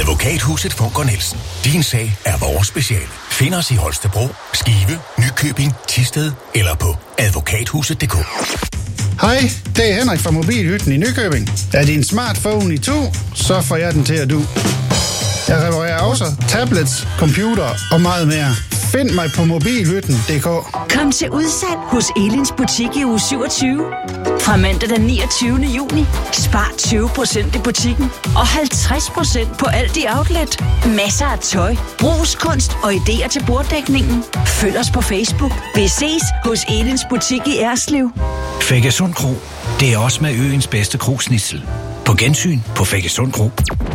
Advokathuset Funker Nielsen. Din sag er vores speciale. Find os i Holstebro, Skive, Nykøbing, Thisted eller på advokathuset.dk. Hej, det er Henrik fra Mobilhytten i Nykøbing. Er din smartphone i to, så får jeg den til at du. Jeg reparerer også tablets, computer og meget mere. Find mig på mobilhytten.dk. Kom til udsalg hos Elins butik i uge 27. Fra mandag den 29. juni. Spar 20% i butikken og 50% på alt i outlet. Masser af tøj, brugskunst og idéer til borddækningen. Følg os på Facebook. Vi ses hos Elins butik i Erslev. Fækkesund Kro. Det er også med øens bedste krogsnitsel. På gensyn på Fækkesund Kro.